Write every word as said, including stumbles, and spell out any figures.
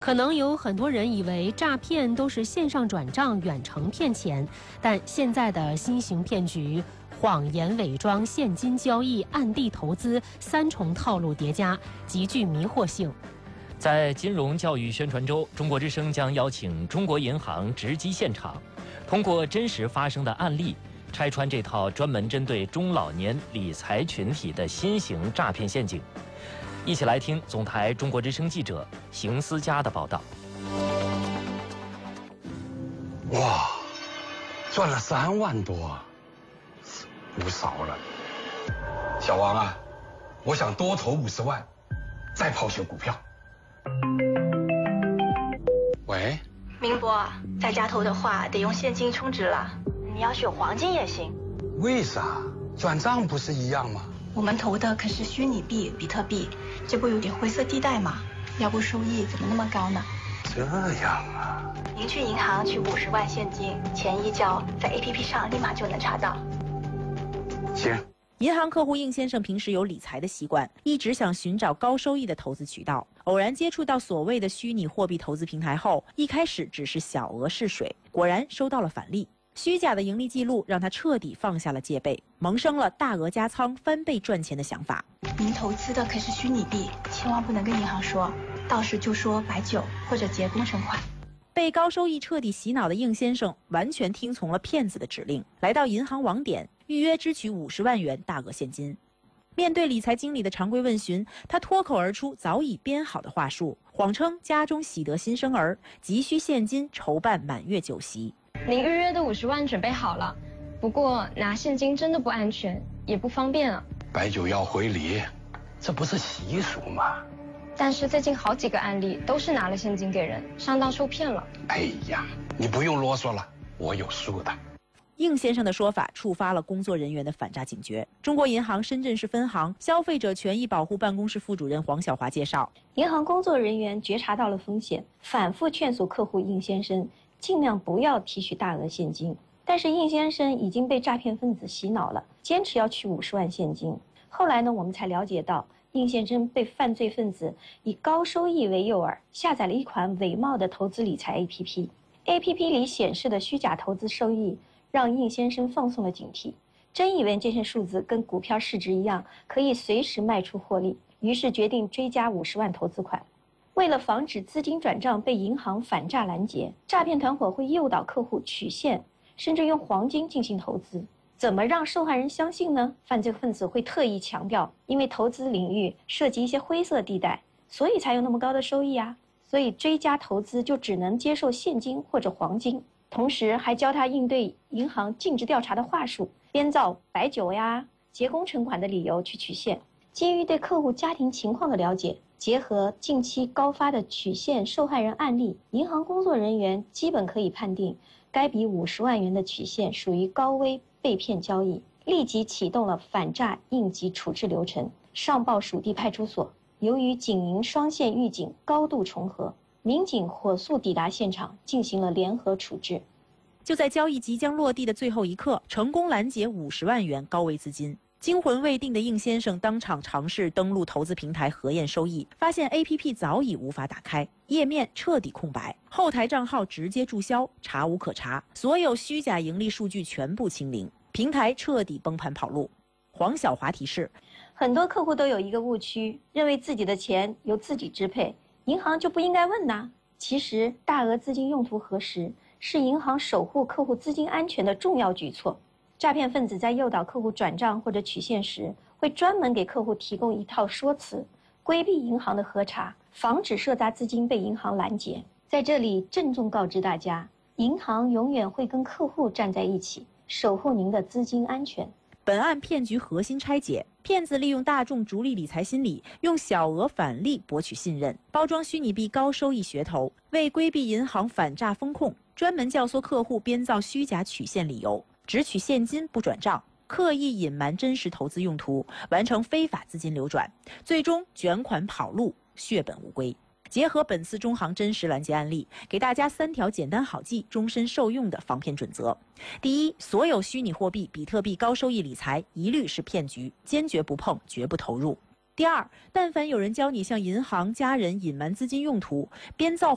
可能有很多人以为诈骗都是线上转账、远程骗钱，但现在的新型骗局，谎言伪装、现金交易、暗地投资三重套路叠加，极具迷惑性。 在金融教育宣传周，中国之声将邀请中国银行直击现场，通过真实发生的案例，拆穿这套专门针对中老年理财群体的新型诈骗陷阱。一起来听总台中国之声记者邢思佳的报道。 哇，赚了三万多，不少了。小王啊，我想多投五十万，再抛些股票。喂， 明博，在家投的话得用现金充值了，你要选黄金也行。 为啥？转账不是一样吗？ 我们投的可是虚拟币、比特币，这不有点灰色地带吗？要不收益怎么那么高呢？ 这样啊。 您去银行取五十万现金，钱一交，在 A P P 上立马就能查到。 行。 银行客户应先生平时有理财的习惯，一直想寻找高收益的投资渠道。偶然接触到所谓的虚拟货币投资平台后，一开始只是小额试水，果然收到了返利。虚假的盈利记录让他彻底放下了戒备，萌生了大额加仓翻倍赚钱的想法。 您投资的可是虚拟币，千万不能跟银行说，到时就说白酒或者结工程款。 被高收益彻底洗脑的应先生完全听从了骗子的指令，来到银行网点预约支取五十万元大额现金。面对理财经理的常规问询，他脱口而出早已编好的话术，谎称家中喜得新生儿，急需现金筹办满月酒席。 您预约的五十万准备好了，不过拿现金真的不安全，也不方便啊。 白酒要回礼，这不是习俗吗？ 但是最近好几个案例都是拿了现金给人，上当受骗了。 哎呀，你不用啰嗦了，我有数的。 应先生的说法触发了工作人员的反诈警觉。中国银行深圳市分行消费者权益保护办公室副主任黄晓华介绍， 银行工作人员觉察到了风险，反复劝阻客户应先生尽量不要提取大额现金，但是应先生已经被诈骗分子洗脑了，坚持要取五十万现金。后来呢，我们才了解到应先生被犯罪分子以高收益为诱饵，下载了一款伪冒的投资理财 A P P。 A P P 里显示的虚假投资收益让应先生放松了警惕，真以为这些数字跟股票市值一样，可以随时卖出获利，于是决定追加五十万投资款。为了防止资金转账被银行反诈拦截，诈骗团伙会诱导客户取现，甚至用黄金进行投资。怎么让受害人相信呢？犯罪分子会特意强调，因为投资领域涉及一些灰色地带，所以才有那么高的收益啊。所以追加投资就只能接受现金或者黄金，同时还教他应对银行尽职调查的话术，编造白酒呀、结工程款的理由去取现。基于对客户家庭情况的了解，结合近期高发的取现受害人案例，银行工作人员基本可以判定该笔五十万元的取现属于高危被骗交易，立即启动了反诈应急处置流程，上报属地派出所。由于警银双线预警高度重合，民警火速抵达现场，进行了联合处置。 就在交易即将落地的最后一刻，成功拦截五十万元高危资金。惊魂未定的应先生当场尝试登录投资平台核验收益，发现 A P P 早已无法打开，页面彻底空白，后台账号直接注销，查无可查，所有虚假盈利数据全部清零，平台彻底崩盘跑路。黄晓华提示， 很多客户都有一个误区，认为自己的钱由自己支配，银行就不应该问呐。其实大额资金用途核实是银行守护客户资金安全的重要举措。诈骗分子在诱导客户转账或者取现时，会专门给客户提供一套说辞，规避银行的核查，防止涉诈资金被银行拦截。在这里郑重告知大家，银行永远会跟客户站在一起，守护您的资金安全。 本案骗局核心拆解，骗子利用大众逐利理财心理，用小额返利博取信任，包装虚拟币高收益噱头，为规避银行反诈风控，专门教唆客户编造虚假取现理由，只取现金不转账，刻意隐瞒真实投资用途，完成非法资金流转，最终卷款跑路，血本无归。结合本次中行真实拦截案例，给大家三条简单好记、终身受用的防骗准则。第一，所有虚拟货币、比特币高收益理财一律是骗局，坚决不碰，绝不投入。第二，但凡有人教你向银行、家人隐瞒资金用途，编造